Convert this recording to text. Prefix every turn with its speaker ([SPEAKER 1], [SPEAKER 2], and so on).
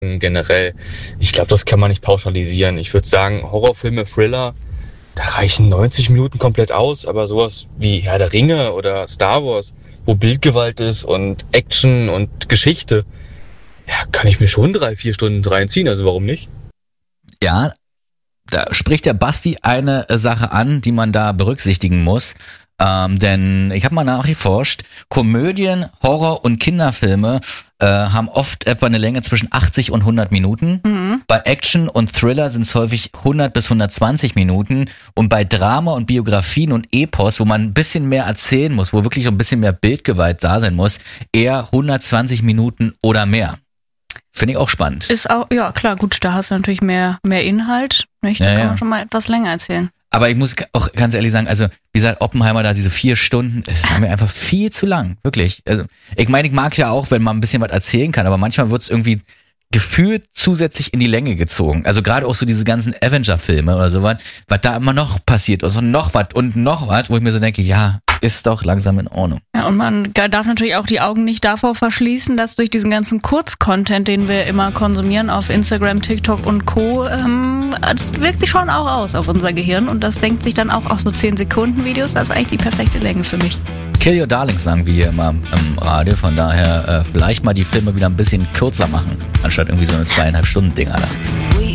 [SPEAKER 1] generell. Ich glaube, das kann man nicht pauschalisieren. Ich würde sagen, Horrorfilme, Thriller, da reichen 90 Minuten komplett aus, aber sowas wie Herr der Ringe oder Star Wars, wo Bildgewalt ist und Action und Geschichte, ja, kann ich mir schon 3-4 Stunden reinziehen, also warum nicht?
[SPEAKER 2] Ja, da spricht der Basti eine Sache an, die man da berücksichtigen muss. Denn ich habe mal nachgeforscht, Komödien, Horror- und Kinderfilme haben oft etwa eine Länge zwischen 80 und 100 Minuten. Mhm. Bei Action und Thriller sind es häufig 100 bis 120 Minuten. Und bei Drama und Biografien und Epos, wo man ein bisschen mehr erzählen muss, wo wirklich ein bisschen mehr Bildgewalt da sein muss, eher 120 Minuten oder mehr. Finde ich auch spannend.
[SPEAKER 3] Ist auch, ja klar, gut, da hast du natürlich mehr Inhalt, nicht? Da kann man schon mal etwas länger erzählen.
[SPEAKER 2] Aber ich muss auch ganz ehrlich sagen, also wie gesagt, Oppenheimer da diese 4 Stunden, es war mir einfach viel zu lang, wirklich. Also ich meine, ich mag ja auch, wenn man ein bisschen was erzählen kann, aber manchmal wird es irgendwie gefühlt zusätzlich in die Länge gezogen. Also gerade auch so diese ganzen Avenger-Filme oder sowas, was da immer noch passiert, also noch was und noch was, wo ich mir so denke, ja, ist doch langsam in Ordnung.
[SPEAKER 3] Ja, und man darf natürlich auch die Augen nicht davor verschließen, dass durch diesen ganzen Kurzcontent, den wir immer konsumieren auf Instagram, TikTok und Co., das wirkt sich schon auch aus auf unser Gehirn und das denkt sich dann auch so 10-Sekunden-Videos, das ist eigentlich die perfekte Länge für mich.
[SPEAKER 2] Kill Your Darlings sagen wir hier immer im Radio, von daher vielleicht mal die Filme wieder ein bisschen kürzer machen, anstatt irgendwie so eine 2,5 Stunden Dinger da.